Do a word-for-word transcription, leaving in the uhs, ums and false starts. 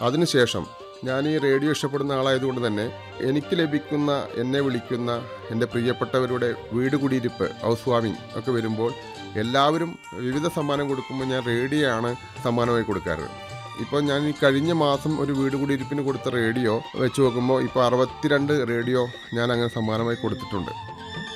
അതിനുശേഷം ഞാൻ ഈ റേഡിയോ ഇഷ്ടപ്പെടുന്ന ആളായതുകൊണ്ട് തന്നെ എനിക്ക് ലഭിക്കുന്ന, എന്നെ വിളിക്കുന്ന എൻ്റെ പ്രിയപ്പെട്ടവരുടെ വീട് കുടിയിരിപ്പ്, ഹൗസ് വാമിങ് ഒക്കെ വരുമ്പോൾ എല്ലാവരും വിവിധ സമ്മാനം കൊടുക്കുമ്പോൾ ഞാൻ റേഡിയോ ആണ് സമ്മാനമായി കൊടുക്കാറ്. ഇപ്പോൾ ഞാൻ ഈ കഴിഞ്ഞ മാസം ഒരു വീട് കുടിയിരിപ്പിന് കൊടുത്ത റേഡിയോ വെച്ച് നോക്കുമ്പോൾ ഇപ്പോൾ അറുപത്തിരണ്ട് റേഡിയോ ഞാൻ അങ്ങനെ സമ്മാനമായി കൊടുത്തിട്ടുണ്ട്.